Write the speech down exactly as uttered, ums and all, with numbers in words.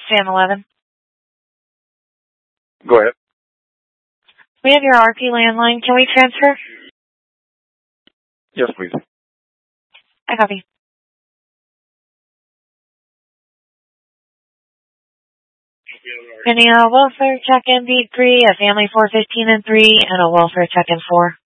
Sam eleven. Go ahead. We have your R P landline. Can we transfer? Yes, please. I copy. Any uh, welfare check-in beat three, a family four fifteen and three, and a welfare check-in four.